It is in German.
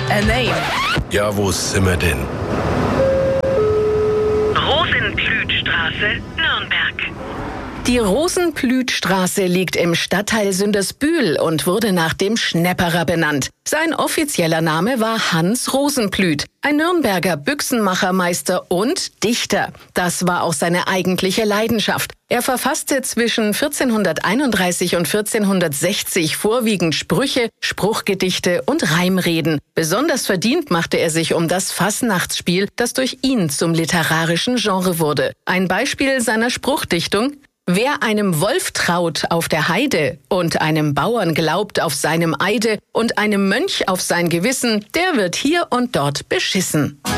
A name. Ja, wo sind wir denn? Rosenblütstraße, Nürnberg. Die Rosenblütstraße liegt im Stadtteil Sündersbühl und wurde nach dem Schnepperer benannt. Sein offizieller Name war Hans Rosenblüt, ein Nürnberger Büchsenmachermeister und Dichter. Das war auch seine eigentliche Leidenschaft. Er verfasste zwischen 1431 und 1460 vorwiegend Sprüche, Spruchgedichte und Reimreden. Besonders verdient machte er sich um das Fasnachtsspiel, das durch ihn zum literarischen Genre wurde. Ein Beispiel seiner Spruchdichtung: Wer einem Wolf traut auf der Heide und einem Bauern glaubt auf seinem Eide und einem Mönch auf sein Gewissen, der wird hier und dort beschissen.